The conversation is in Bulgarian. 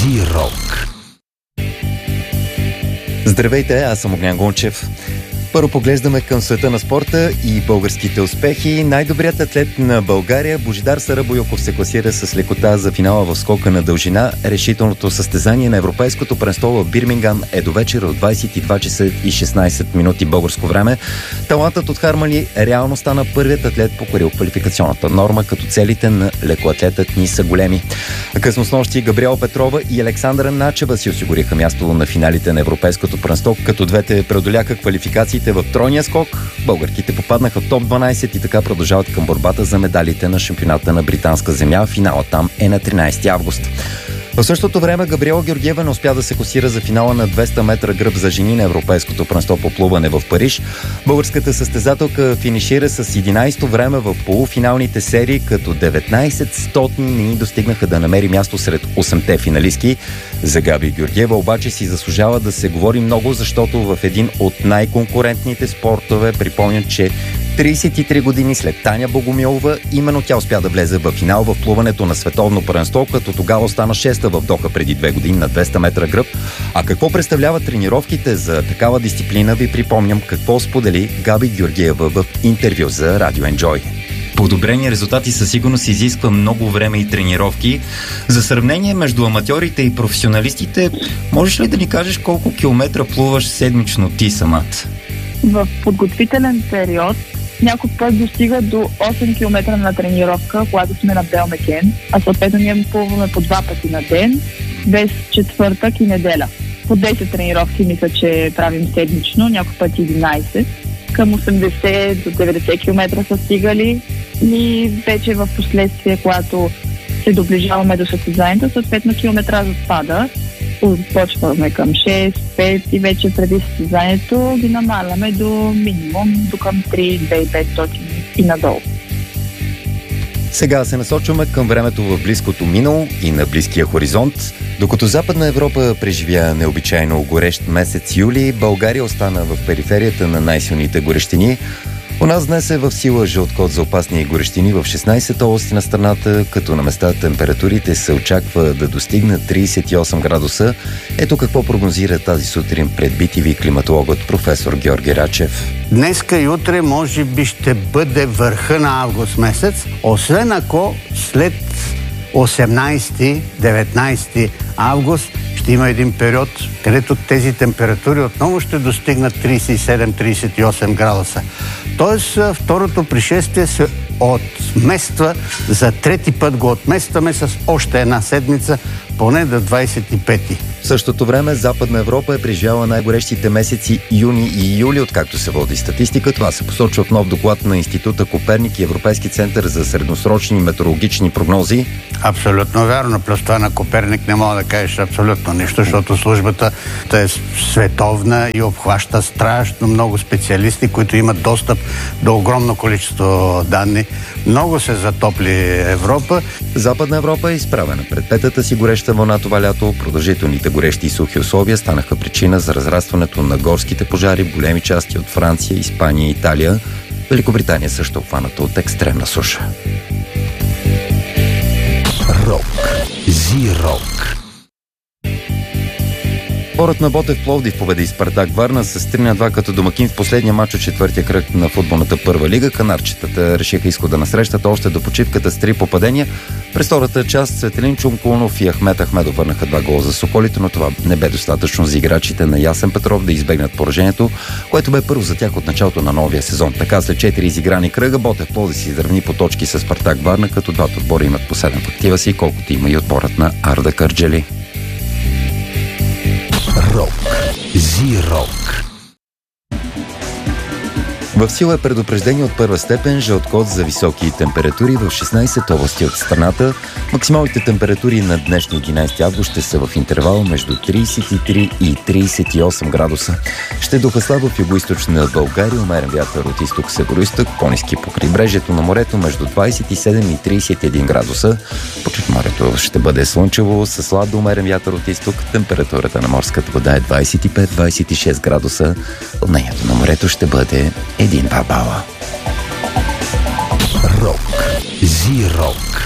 Зи-рок. Здравейте, аз съм Огнян Гончев. Първо поглеждаме към света на спорта и българските успехи. Най-добрият атлет на България, Божидар Сарабойоков, се класира с лекота за финала в скока на дължина. Решителното състезание на Европейското първенство в Бирмингам е до вечера от 22 часа и 16 минути българско време. Талантът от Харманли реално стана първият атлет, покорил квалификационната норма, като целите на лекоатлетът ни са големи. Късно снощи Габриела Петрова и Александра Начева си осигуриха място на финалите на Европейското първенство, като двете преодоляха квалификациите в тройния скок. Българките попаднаха в топ 12 и така продължават към борбата за медалите на шампионата на британска земя. Финала там е на 13 август. В същото време Габриела Георгиева не успя да се класира за финала на 200 метра гръб за жени на Европейското първенство по плуване в Париж. Българската състезателка финишира с 11-то време в полуфиналните серии, като 19 не достигнаха да намери място сред 8-те финалистки. За Габи Георгиева обаче си заслужава да се говори много, защото в един от най-конкурентните спортове, припомням, че 33 години след Таня Богомилова, именно тя успя да влезе в финал в плуването на световно първенство, като тогава остана 6-та в Доха преди 2 години на 200 метра гръб. А какво представляват тренировките за такава дисциплина, ви припомням какво сподели Габи Георгиева в интервю за Радио Enjoy. Подобрени резултати със сигурност изисква много време и тренировки. За сравнение между аматьорите и професионалистите, можеш ли да ни кажеш колко километра плуваш седмично ти самата? В подготвителен период някой път достига до 8 км на тренировка, когато сме на Белмекен, а съответно ние плуваме по 2 пъти на ден, без четвъртък и неделя. По 10 тренировки мисля, че правим седмично, някой път 11. Към 80 до 90 км са стигали и вече в последствие, когато се доближаваме до състезанието, съответно километражът спада. Почваме към 6, 5 и вече преди състезанието ги намаляме до минимум, до към 3, 2500 и надолу. Сега се насочваме към времето в близкото минало и на близкия хоризонт. Докато Западна Европа преживя необичайно горещ месец юли, България остана в периферията на най-силните горещини. У нас днес е в сила жълт код за опасни горещини в 16 области на страната, като на места температурите се очаква да достигнат 38 градуса. Ето какво прогнозира тази сутрин предбити ви климатологът професор Георги Рачев. Днеска и утре може би ще бъде върха на август месец, освен ако след 18-19 август ще има един период, където тези температури отново ще достигнат 37-38 градуса. Тоест, второто пришествие се отмества, за трети път го отместваме с още една седмица, поне до 25-ти. В същото време Западна Европа е преживяла най-горещите месеци юни и юли, откакто се води статистика. Това се посочва в нов доклад на Института Коперник и Европейски център за средносрочни метеорологични прогнози. Абсолютно вярно. Плюс това на Коперник не мога да кажеш абсолютно нищо, защото службата е световна и обхваща страшно много специалисти, които имат достъп до огромно количество данни. Много се затопли Европа. Западна Европа е изправена пред петата си гореща вълна това лято. Продължителните горещи и сухи условия станаха причина за разрастването на горските пожари в големи части от Франция, Испания и Италия. Великобритания също обхваната от екстремна суша. Рок. Зи-рок. Спорът на Ботев Пловдив победи Спартак Варна с 3-2 като домакин в последния матч от четвъртия кръг на футболната първа лига. Канарчетата решиха изхода на срещата още до почивката с 3 попадения. През втората част Светелин Чункунов и Ахмет Ахмедов върнаха 2 гола за Соколите, но това не бе достатъчно за играчите на Ясен Петров да избегнат поражението, което бе първо за тях от началото на новия сезон. Така след 4 изиграни кръга Ботев Пловдив се изравни по точки с Спартак Варна, като двата отбора имат по 7 в актива си, колкото има и отборът на Арда Кърджали. Рок. Зи-рок. В сила е предупреждение от първа степен, жълт код за високи температури в 16 области от страната. Максималните температури на днешния 11 август ще са в интервал между 33 и 38 градуса. Ще духа слабо в югоизточна България, умерен вятър от изток-североизток, по-ниски по крайбрежието на морето между 27 и 31 градуса. По Черноморието ще бъде слънчево, с слаб до умерен вятър от изток. Температурата на морската вода е 25-26 градуса. Вълнението на морето ще бъде 1-2 бала. Рок. Зи-рок.